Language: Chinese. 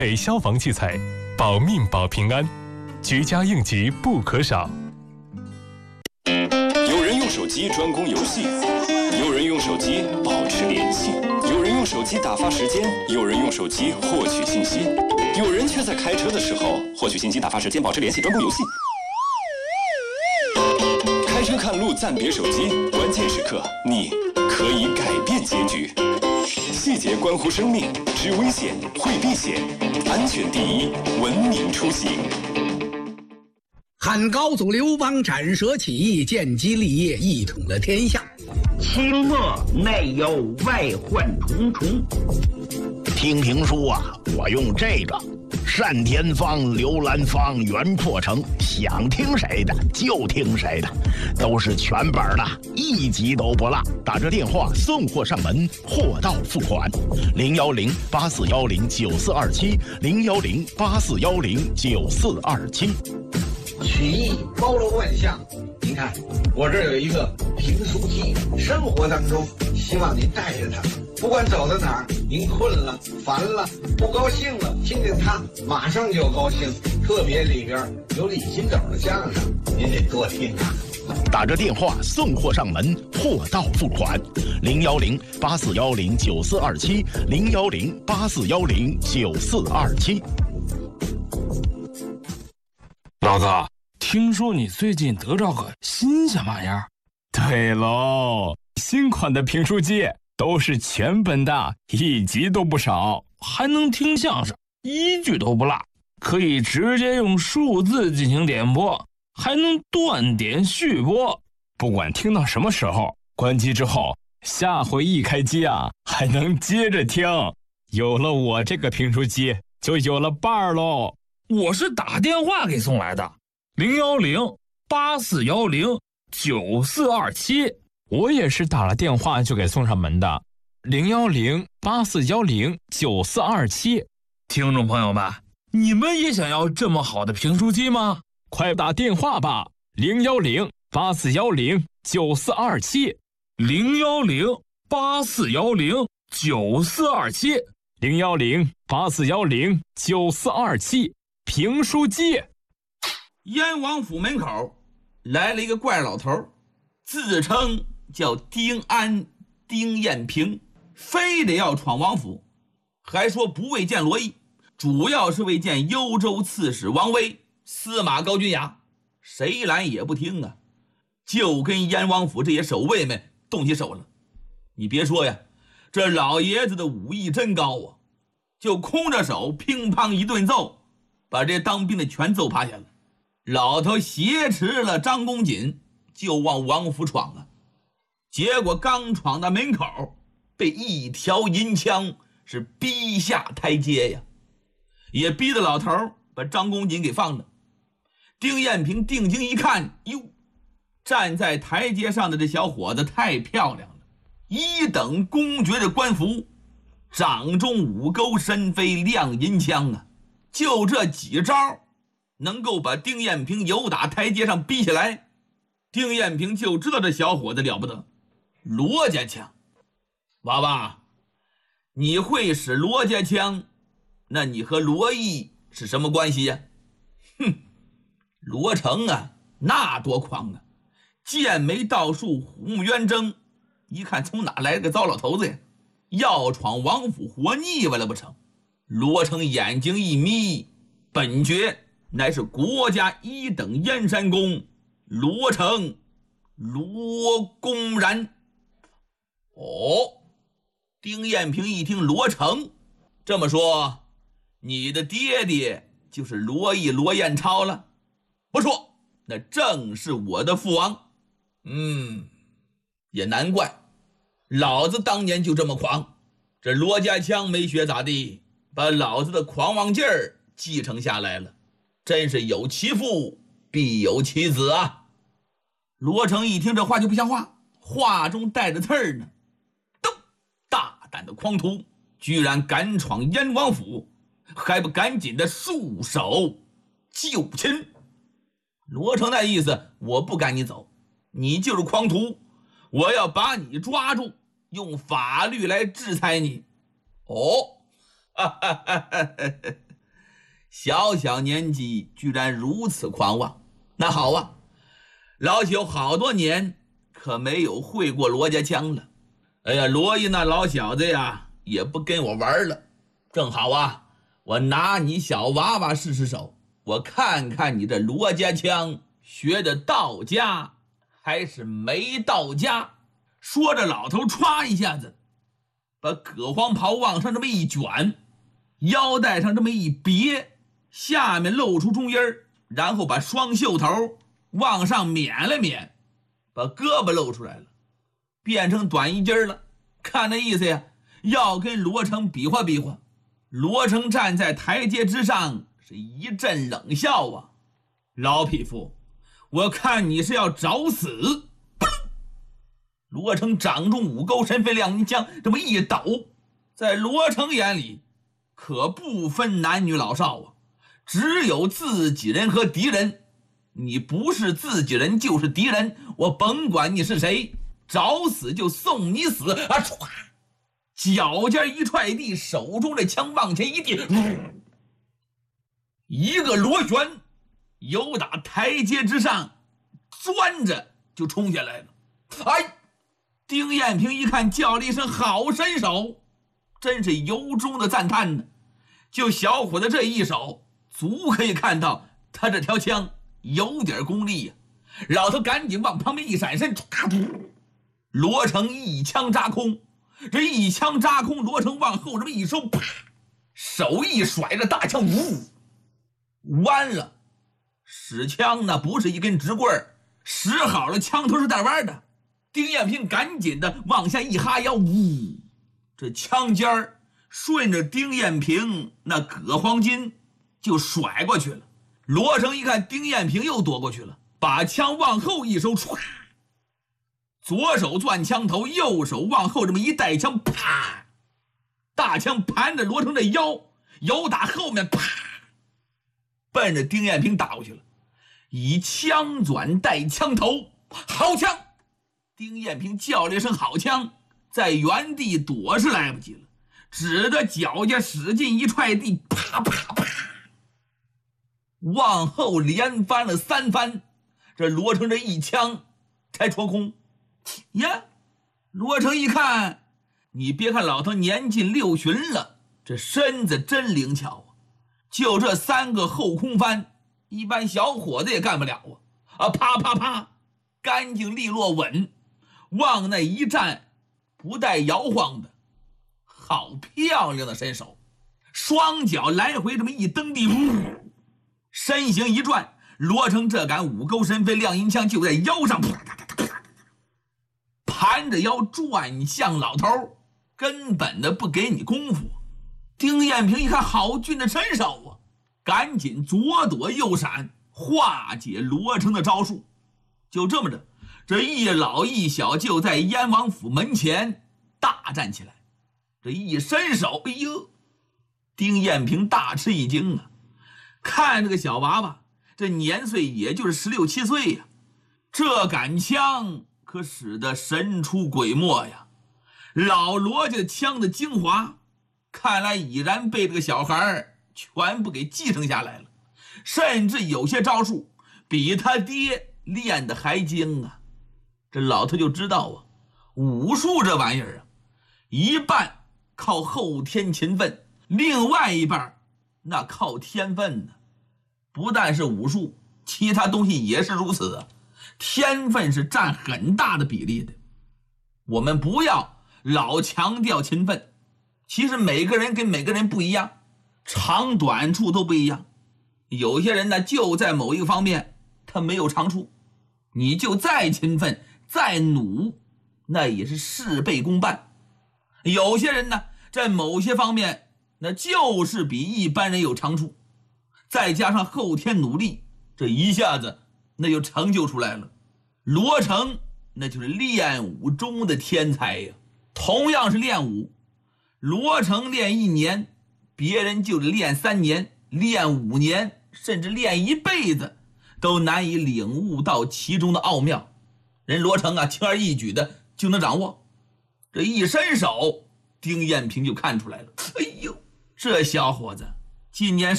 备消防器材，保命保平安，居家应急不可少。 有人用手机专攻游戏，有人用手机保持联系，有人用手机打发时间，有人用手机获取信息，有人却在开车的时候获取信息、打发时间、保持联系、专攻游戏。开车看路暂别手机，关键时刻你可以改变结局。细节关乎生命，知危险会避险，安全第一，文明出行。 汉高祖刘邦斩蛇起义，建基立业，一统了天下。 清末内忧外患重重。 听评书啊，我用这个单田芳、刘兰芳、袁阔成，想听谁的就听谁的，都是全本的，一集都不落。打这电话送货上门，货到付款。010-8410-9427，010-8410-9427。 曲艺包罗万象，您看我这儿有一个评书机，生活当中希望您带着它，不管走到哪儿，您困了、烦了、不高兴了，听见它马上就高兴。特别里边有李金斗的相声，您得多听啊。 打着电话送货上门，货到付款。010-8410-9427，010-8410-9427。 老子听说你最近得着个新鲜玩意儿？ 对喽，新款的评书机都是全本的，一集都不少， 还能听相声，一句都不落，可以直接用数字进行点播，还能断点续播。 不管听到什么时候，关机之后，下回一开机啊，还能接着听。有了我这个评书机，就有了伴儿喽。 我是打电话给送来的，010-8410-9427。 我也是打了电话就给送上门的，010-8410-9427。 听众朋友们，你们也想要这么好的评书机吗？ 快打电话吧，010-8410-9427， 010-8410-9427， 010-8410-9427。评书机。 燕王府门口来了一个怪老头，自称叫丁安、丁彦平，非得要闯王府，还说不为见罗毅，主要是为见幽州刺史王威、司马高君雅，谁来也不听啊，就跟燕王府这些守卫们动起手了。你别说呀，这老爷子的武艺真高啊，就空着手乒乓一顿揍，把这当兵的全揍趴下了。老头挟持了张公瑾就往王府闯啊，结果刚闯到门口，被一条银枪是逼下台阶呀，也逼得老头把张公瑾给放了。丁彦平定睛一看，哟，站在台阶上的这小伙子太漂亮了，一等公爵的官服，掌中五钩身飞亮银枪啊，就这几招能够把丁彦平由打台阶上逼下来。丁彦平就知道这小伙子了不得，罗家枪。娃娃，你会使罗家枪，那你和罗毅是什么关系呀？哼，罗成啊，那多狂啊，剑眉倒竖，虎目圆睁，一看从哪来了个糟老头子呀，要闯王府活腻歪了不成？罗成眼睛一眯，本爵乃是国家一等燕山公罗成，罗公然。哦，丁彦平一听罗成，这么说你的爹爹就是罗毅罗彦超了？不错，那正是我的父王。也难怪老子当年就这么狂，这罗家枪没学咋地，把老子的狂妄劲儿继承下来了，真是有其父必有其子啊。罗成一听这话就不像话，话中带着刺儿呢。大胆的狂徒，居然敢闯燕王府，还不赶紧的束手就擒。罗成那意思，我不赶你走，你就是狂徒，我要把你抓住，用法律来制裁你。哦， 小小年纪居然如此狂妄。那好啊，老朽好多年可没有会过罗家枪了。哎呀，罗姨那老小子呀也不跟我玩了，正好啊，我拿你小娃娃试试手，我看看你这罗家枪学的到家还是没到家。说着，老头歘一下子把葛黄袍往上这么一卷，腰带上这么一别，下面露出中阴儿，然后把双袖头往上捻了捻，把胳膊露出来了，变成短衣襟了。看那意思呀，要跟罗成比划比划。罗成站在台阶之上，是一阵冷笑啊：“老匹夫，我看你是要找死！”罗成掌中五钩神飞亮银枪这么一抖，在罗成眼里可不分男女老少啊，只有自己人和敌人。你不是自己人就是敌人，我甭管你是谁，找死就送你死啊！唰，脚尖一踹地，手中的枪往前一递，一个螺旋由打台阶之上钻着就冲下来了。哎，丁彦平一看，叫了一声好身手，真是由衷的赞叹呢。就小伙子这一手，足可以看到他这条枪有点功力呀。老头赶紧往旁边一闪身，罗成一枪扎空。这一枪扎空，罗成往后这么一收，啪，手一甩着大枪，弯了。使枪呢不是一根直棍儿，使好了枪头是带弯的。丁彦平赶紧的往下一哈腰，这枪尖儿顺着丁彦平那葛黄巾就甩过去了。罗成一看丁彦平又躲过去了，把枪往后一收，唰，左手攥枪头，右手往后这么一带枪，啪，大枪盘着罗成的腰，由打后面啪奔着丁彦平打过去了。以枪转带枪头，好枪！丁彦平叫了一声好枪，在原地躲是来不及了，只得脚下使劲一踹地，啪啪啪，往后连翻了3番，这罗成这一枪才戳空。呀，罗成一看，你别看老头年近60旬了，这身子真灵巧啊！就这3个后空翻，一般小伙子也干不了啊！啪啪啪，干净利落稳，往那一站，不带摇晃的，好漂亮的身手！双脚来回这么一蹬地，身形一转，罗成这杆五钩神飞亮银枪就在腰上，盘着腰转向老头，根本的不给你功夫。丁彦平一看好俊的身手啊，赶紧左躲右闪，化解罗成的招数。就这么着，这一老一小就在燕王府门前大战起来。这一伸手，哎呦，丁彦平大吃一惊啊！看这个小娃娃，这年岁也就是16、17岁呀，这杆枪可使得神出鬼没呀！老罗家枪的精华，看来已然被这个小孩全部给继承下来了，甚至有些招数比他爹练得还精啊！这老头就知道啊，武术这玩意儿啊，一半靠后天勤奋，另外一半那靠天分呢。不但是武术，其他东西也是如此啊。天分是占很大的比例的。我们不要老强调勤奋，其实每个人跟每个人不一样，长短处都不一样。有些人呢就在某一个方面他没有长处，你就再勤奋再努，那也是事倍功半。有些人呢在某些方面那就是比一般人有长处，再加上后天努力，这一下子那就成就出来了。罗成那就是练武中的天才呀。同样是练武，罗成练1年，别人就得练3年，练5年，甚至练一辈子都难以领悟到其中的奥妙。人罗成啊，轻而易举的就能掌握。这一伸手，丁彦平就看出来了，哎呦，这小伙子今年